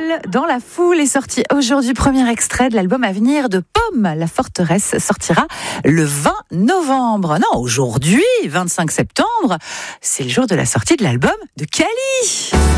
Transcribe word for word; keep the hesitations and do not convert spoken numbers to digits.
Seul dans la foule est sorti aujourd'hui, premier extrait de l'album à venir de Pomme. La Forteresse sortira le vingt novembre. Non, aujourd'hui, vingt-cinq septembre, c'est le jour de la sortie de l'album de Kali.